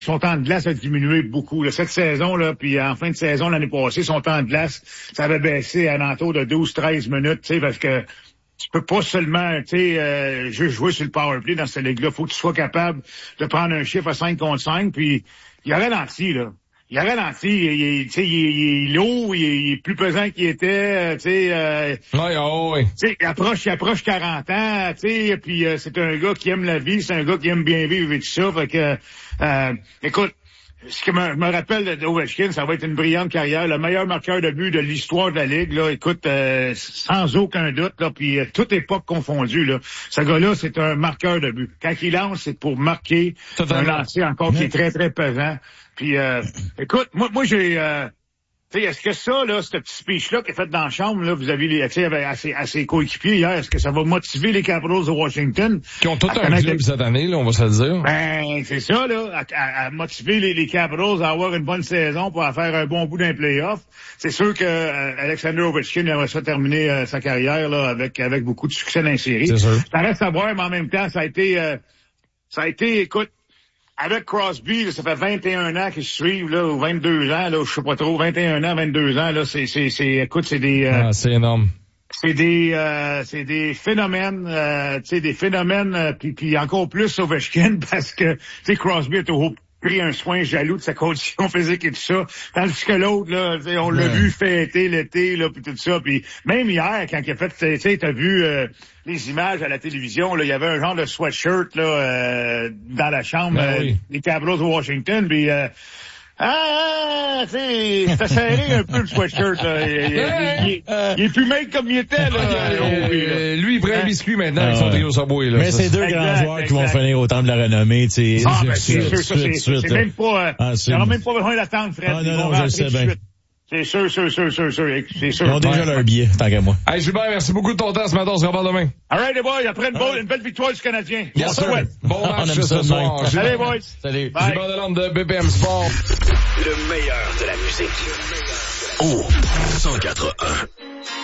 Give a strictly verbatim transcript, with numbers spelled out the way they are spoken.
son temps de glace a diminué beaucoup. Là. Cette saison, là, puis en fin de saison, l'année passée, son temps de glace, ça avait baissé à l'entour de douze treize minutes, tu sais, parce que tu peux pas seulement, tu sais, euh, juste jouer sur le powerplay dans cette ligue-là. Faut que tu sois capable de prendre un chiffre à cinq contre cinq, puis il a ralenti, là. Il a ralenti, il est, tu sais, il, il est lourd, il est, il est plus pesant qu'il était, tu sais. Euh, oui, oh, oui. Tu sais, il approche, il approche quarante ans, tu sais, puis euh, c'est un gars qui aime la vie, c'est un gars qui aime bien vivre et tout ça, fait que, euh, écoute, ce que me, me rappelle d'Ovechkin, ça va être une brillante carrière, le meilleur marqueur de but de l'histoire de la Ligue, là, écoute, euh, sans aucun doute, là, puis euh, toute époque confondue, là. Ce gars-là, c'est un marqueur de but. Quand il lance, c'est pour marquer. C'est un lancer encore qui est très, très pesant. Puis, euh, écoute, moi, moi, j'ai, euh, tu sais, est-ce que ça, là, ce petit speech-là qui est fait dans la chambre, là, vous avez les, tu sais, à ses, à ses coéquipiers hier, est-ce que ça va motiver les Capitals de Washington? Qui ont tout un club les... cette année, là, on va se le dire. Ben, c'est ça, là, à, à, à motiver les, les Capitals à avoir une bonne saison pour faire un bon bout d'un play-off. C'est sûr que euh, Alexander Ovechkin aimerait ça terminer euh, sa carrière, là, avec, avec beaucoup de succès dans les séries. C'est sûr. Ça reste à voir, mais en même temps, ça a été, euh, ça a été, écoute, avec Crosby, là, ça fait vingt et un ans qu'ils se suivent, là, ou vingt-deux ans, là, je sais pas trop, vingt et un ans, vingt-deux ans, là, c'est, c'est, c'est, écoute, c'est des, euh, ah, c'est énorme. C'est des, euh, c'est des phénomènes, euh, tu sais, des phénomènes, euh, puis, puis encore plus Ovechkin, parce que, tu sais, Crosby a toujours pris un soin jaloux de sa condition physique et tout ça, tandis que l'autre, là, on l'a ouais. vu fêter l'été, là, puis tout ça, puis même hier, quand il a fait, tu sais, t'as vu euh, les images à la télévision, là, il y avait un genre de sweatshirt, là, euh, dans la chambre, ben, euh, oui. des Capitals de Washington, puis euh, ah, tu sais, c'était serré un peu le sweatshirt, là. Il, il, il, il, il est plus mec comme il était, là. Euh, euh, lui, il prend un biscuit maintenant, ah, avec son ouais. trio Subway, là. Mais c'est deux exact, grands joueurs exact. qui vont finir au temple de la renommée, tu sais. Ah, ben, c'est sûr, ça, c'est, c'est, c'est même pas, euh, ah, il n'y aura même pas besoin d'attendre, Fred. Ah, non, non, je le sais bien. C'est sûr, sûr, sûr, sûr, sûr, c'est sûr. Ils ont déjà ouais. leur billet, tant qu'à moi. Hey, Gilbert, merci beaucoup de ton temps ce matin, on se reparle demain. All right, les boys, après une, bonne, une belle victoire du Canadien. Yes, sir. Ouais. Bon match ce ça soir. Salut, boys. Salut. Bye. Gilbert Delorme de B P M Sport. Le meilleur de la musique. Oh, cent quatre un.